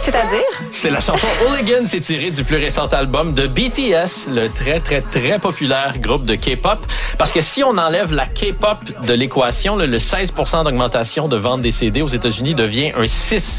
C'est-à-dire? C'est la chanson Hooligan, c'est tiré du plus récent album de BTS, le très, très, très populaire groupe de K-pop. Parce que si on enlève la K-pop de l'équation, le 16% d'augmentation de vente des CD aux États-Unis devient un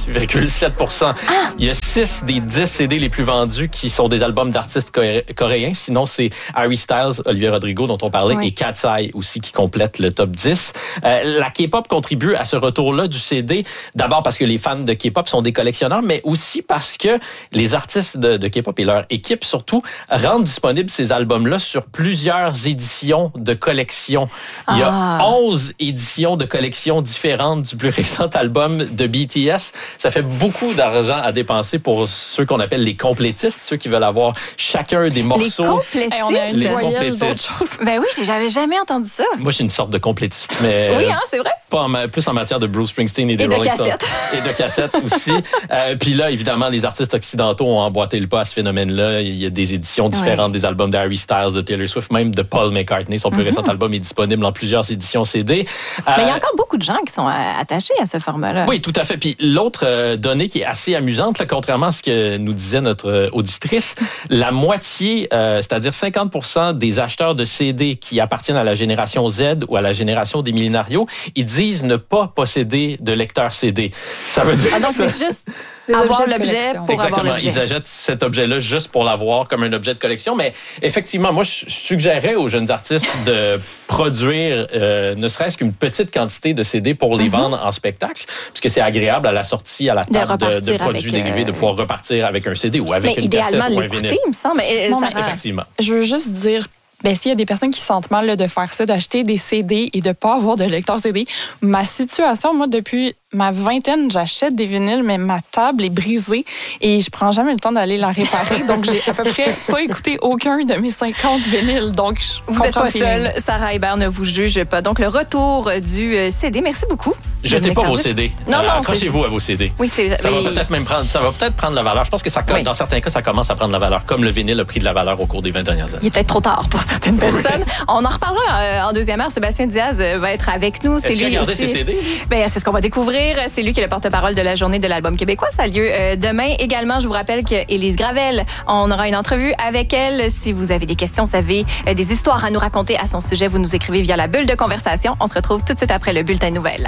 6,7%. Il y a 6 des 10 CD les plus vendus qui sont des albums d'artistes coréens. Sinon, c'est Harry Styles, Olivia Rodrigo, dont on parlait, et Cat's Eye aussi qui complètent le top 10. La K-pop contribue à ce retour-là du CD. D'abord parce que les fans de K-pop sont des collectionneurs, mais aussi parce que les artistes de K-pop et leur équipe, surtout, rendent disponibles ces albums-là sur plusieurs éditions de collection. Il y a 11 éditions de collection différentes du plus récent album de BTS. Ça fait beaucoup d'argent à dépenser pour ceux qu'on appelle les complétistes, ceux qui veulent avoir chacun des morceaux. Les complétistes? Hey, on a les complétistes. Ben oui, j'avais jamais entendu ça. Moi, je suis une sorte de complétiste, mais oui, c'est vrai. Pas plus en matière de Bruce Springsteen et des de Rolling Stones. cassettes. Et de cassettes aussi. Puis là, évidemment, les artistes occidentaux ont emboîté le pas à ce phénomène-là. Il y a des éditions différentes des albums de Harry Styles, de Taylor Swift, même de Paul McCartney. Son plus récent album est disponible en plusieurs éditions CD. Mais il y a encore beaucoup de gens qui sont attachés à ce format-là. Oui, tout à fait. Puis l'autre donnée qui est assez amusante, là, contrairement à ce que nous disait notre auditrice, la moitié, c'est-à-dire 50% des acheteurs de CD qui appartiennent à la génération Z ou à la génération des millénarios, ils disent ne pas posséder de lecteur CD. Ça veut dire donc c'est juste avoir l'objet pour Exactement. avoir l'objet. Ils achètent cet objet-là juste pour l'avoir comme un objet de collection. Mais effectivement, moi, je suggérerais aux jeunes artistes de produire ne serait-ce qu'une petite quantité de CD pour les vendre en spectacle, parce que c'est agréable à la sortie, à la table de produits dérivés, de pouvoir repartir avec un CD ou avec une cassette ou un vinyle. Il me semble. Effectivement. Je veux juste dire, s'il y a des personnes qui sentent mal de faire ça, d'acheter des CD et de ne pas avoir de lecteur CD, ma situation, moi, depuis ma vingtaine, j'achète des vinyles, mais ma table est brisée et je prends jamais le temps d'aller la réparer. Donc, j'ai à peu près pas écouté aucun de mes 50 vinyles. Donc, vous n'êtes pas seule. Sarah Hébert ne vous juge pas. Donc, le retour du CD. Merci beaucoup. Jetez pas vos CD. Non, accrochez-vous à vos CD. Oui, ça va peut-être prendre la valeur. Je pense que dans certains cas, ça commence à prendre la valeur, comme le vinyle a pris de la valeur au cours des 20 dernières années. Il est peut-être trop tard pour certaines personnes. On en reparlera en deuxième heure. Sébastien Diaz va être avec nous. Est-ce qu'il a gardé ses CD? C'est ce qu'on va découvrir. C'est lui qui est le porte-parole de la journée de l'album québécois. Ça a lieu demain. Également, je vous rappelle qu'Élise Gravel, on aura une entrevue avec elle. Si vous avez des questions, vous avez des histoires à nous raconter à son sujet, vous nous écrivez via la bulle de conversation. On se retrouve tout de suite après le bulletin de nouvelles.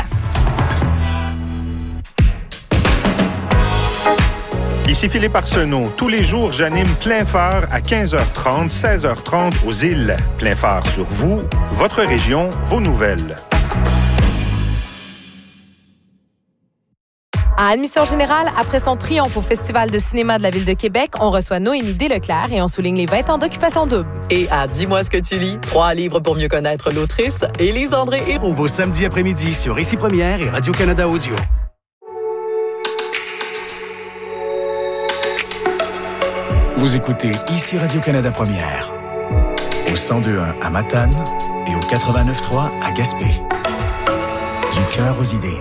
Ici Philippe Arsenault. Tous les jours, j'anime Plein Phare à 15h30, 16h30 aux îles. Plein Phare sur vous, votre région, vos nouvelles. À Admission générale, après son triomphe au Festival de cinéma de la Ville de Québec, on reçoit Noémie Desleclerc et on souligne les 20 ans d'occupation double. Et à Dis-moi ce que tu lis, 3 livres pour mieux connaître l'autrice, Élise-André Héroux. Vos samedis après-midi sur Ici Première et Radio-Canada Audio. Vous écoutez Ici Radio-Canada Première, au 102.1 à Matane et au 89.3 à Gaspé. Du cœur aux idées.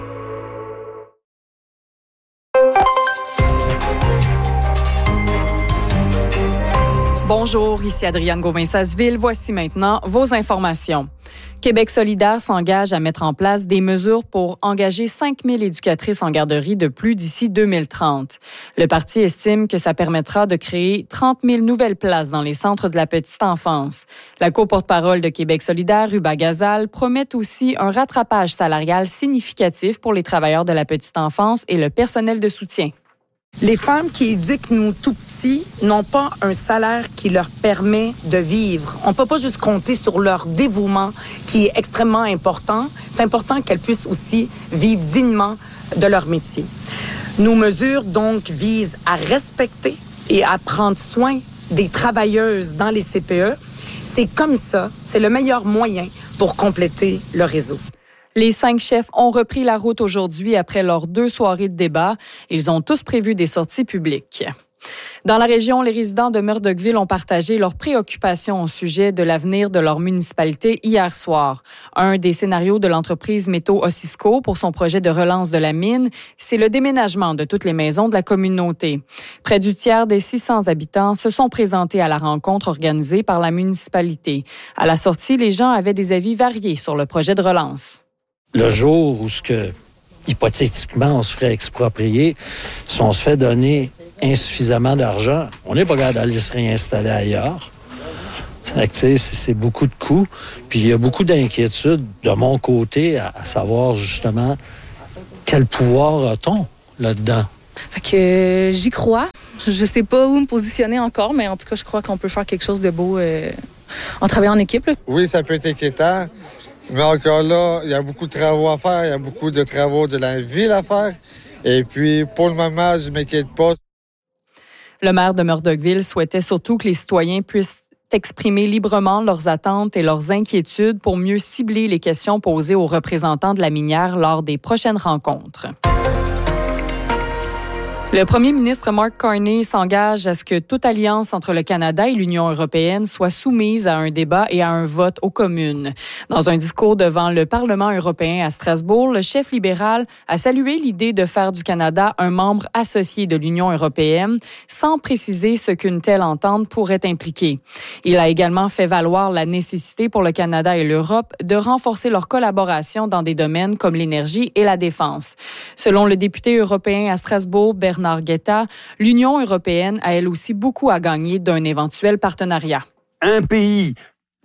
Bonjour, ici Adrienne Gauvin-Sasseville. Voici maintenant vos informations. Québec solidaire s'engage à mettre en place des mesures pour engager 5 000 éducatrices en garderie de plus d'ici 2030. Le parti estime que ça permettra de créer 30 000 nouvelles places dans les centres de la petite enfance. La co-porte-parole de Québec solidaire, Ruba Gazal, promet aussi un rattrapage salarial significatif pour les travailleurs de la petite enfance et le personnel de soutien. Les femmes qui éduquent nos tout-petits n'ont pas un salaire qui leur permet de vivre. On peut pas juste compter sur leur dévouement qui est extrêmement important. C'est important qu'elles puissent aussi vivre dignement de leur métier. Nos mesures, donc, visent à respecter et à prendre soin des travailleuses dans les CPE. C'est comme ça, c'est le meilleur moyen pour compléter le réseau. Les 5 chefs ont repris la route aujourd'hui après leurs 2 soirées de débat. Ils ont tous prévu des sorties publiques. Dans la région, les résidents de Murdochville ont partagé leurs préoccupations au sujet de l'avenir de leur municipalité hier soir. Un des scénarios de l'entreprise Métaux-Ossisco pour son projet de relance de la mine, c'est le déménagement de toutes les maisons de la communauté. Près du tiers des 600 habitants se sont présentés à la rencontre organisée par la municipalité. À la sortie, les gens avaient des avis variés sur le projet de relance. Le jour où hypothétiquement, on se ferait exproprier si on se fait donner insuffisamment d'argent. On n'est pas capable d'aller se réinstaller ailleurs. C'est beaucoup de coûts. Puis il y a beaucoup d'inquiétudes de mon côté à savoir justement quel pouvoir a-t-on là-dedans. Fait que j'y crois. Je sais pas où me positionner encore, mais en tout cas, je crois qu'on peut faire quelque chose de beau en travaillant en équipe. Là. Oui, ça peut être inquiétant, mais encore là, il y a beaucoup de travaux à faire. Il y a beaucoup de travaux de la ville à faire. Et puis, pour le moment, je ne m'inquiète pas. Le maire de Murdochville souhaitait surtout que les citoyens puissent exprimer librement leurs attentes et leurs inquiétudes pour mieux cibler les questions posées aux représentants de la minière lors des prochaines rencontres. Le premier ministre Mark Carney s'engage à ce que toute alliance entre le Canada et l'Union européenne soit soumise à un débat et à un vote aux communes. Dans un discours devant le Parlement européen à Strasbourg, le chef libéral a salué l'idée de faire du Canada un membre associé de l'Union européenne, sans préciser ce qu'une telle entente pourrait impliquer. Il a également fait valoir la nécessité pour le Canada et l'Europe de renforcer leur collaboration dans des domaines comme l'énergie et la défense. Selon le député européen à Strasbourg, Bernard Guetta, l'Union européenne a elle aussi beaucoup à gagner d'un éventuel partenariat. Un pays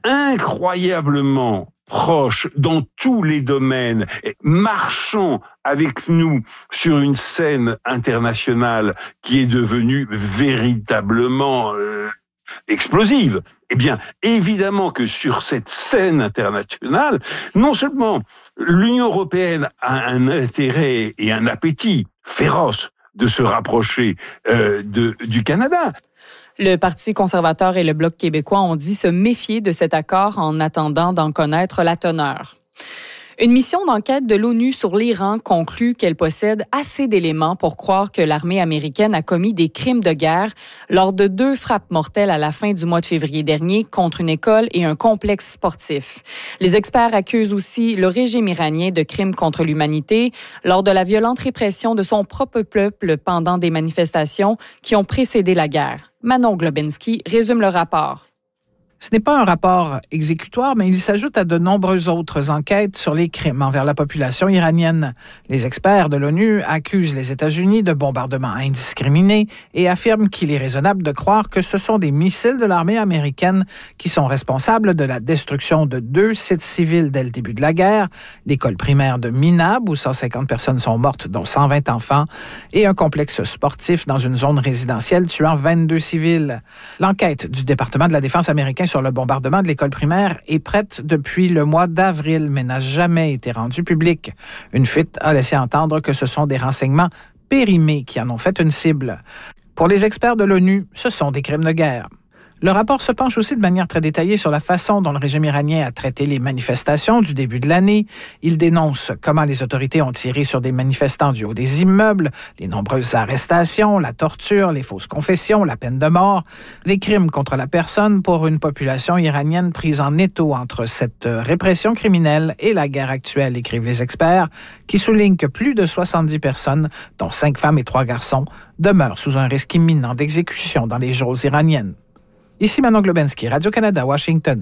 incroyablement proche dans tous les domaines, marchant avec nous sur une scène internationale qui est devenue véritablement explosive. Eh bien, évidemment que sur cette scène internationale, non seulement l'Union européenne a un intérêt et un appétit féroce de se rapprocher du Canada. Le Parti conservateur et le Bloc québécois ont dit se méfier de cet accord en attendant d'en connaître la teneur. Une mission d'enquête de l'ONU sur l'Iran conclut qu'elle possède assez d'éléments pour croire que l'armée américaine a commis des crimes de guerre lors de 2 frappes mortelles à la fin du mois de février dernier contre une école et un complexe sportif. Les experts accusent aussi le régime iranien de crimes contre l'humanité lors de la violente répression de son propre peuple pendant des manifestations qui ont précédé la guerre. Manon Globinski résume le rapport. Ce n'est pas un rapport exécutoire, mais il s'ajoute à de nombreuses autres enquêtes sur les crimes envers la population iranienne. Les experts de l'ONU accusent les États-Unis de bombardements indiscriminés et affirment qu'il est raisonnable de croire que ce sont des missiles de l'armée américaine qui sont responsables de la destruction de 2 sites civils dès le début de la guerre, l'école primaire de Minab, où 150 personnes sont mortes, dont 120 enfants, et un complexe sportif dans une zone résidentielle tuant 22 civils. L'enquête du département de la Défense américain sur le bombardement de l'école primaire est prête depuis le mois d'avril, mais n'a jamais été rendue publique. Une fuite a laissé entendre que ce sont des renseignements périmés qui en ont fait une cible. Pour les experts de l'ONU, ce sont des crimes de guerre. Le rapport se penche aussi de manière très détaillée sur la façon dont le régime iranien a traité les manifestations du début de l'année. Il dénonce comment les autorités ont tiré sur des manifestants du haut des immeubles, les nombreuses arrestations, la torture, les fausses confessions, la peine de mort, des crimes contre la personne pour une population iranienne prise en étau entre cette répression criminelle et la guerre actuelle, écrivent les experts, qui soulignent que plus de 70 personnes, dont 5 femmes et 3 garçons, demeurent sous un risque imminent d'exécution dans les geôles iraniennes. Ici Manon Globinski, Radio-Canada, Washington.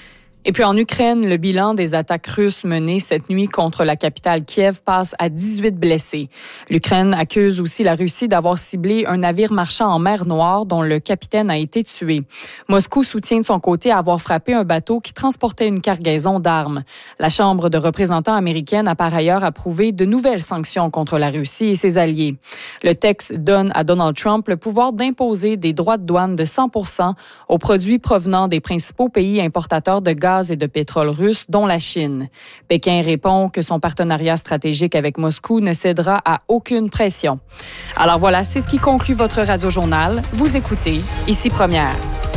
Et puis en Ukraine, le bilan des attaques russes menées cette nuit contre la capitale Kiev passe à 18 blessés. L'Ukraine accuse aussi la Russie d'avoir ciblé un navire marchand en mer Noire dont le capitaine a été tué. Moscou soutient de son côté avoir frappé un bateau qui transportait une cargaison d'armes. La Chambre de représentants américaine a par ailleurs approuvé de nouvelles sanctions contre la Russie et ses alliés. Le texte donne à Donald Trump le pouvoir d'imposer des droits de douane de 100% aux produits provenant des principaux pays importateurs de gaz et de pétrole russe, dont la Chine. Pékin répond que son partenariat stratégique avec Moscou ne cédera à aucune pression. Alors voilà, c'est ce qui conclut votre Radio-Journal. Vous écoutez Ici Première.